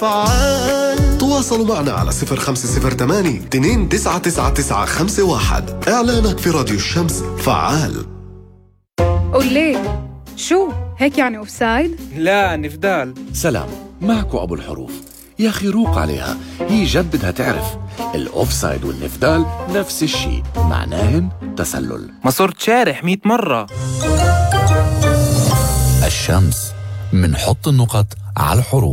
فعال. تواصلوا معنا على 0508-299951. إعلانك في راديو الشمس فعال. قولي شو هيك يعني أوفسايد؟ لا نفدال. سلام، معكو أبو الحروف. يا أخي روق عليها، هي جد بدها تعرف الأوفسايد والنفدال نفس الشيء، معناهن تسلل. ما صرت شارح 100 مرة. الشمس، منحط النقط على الحروف.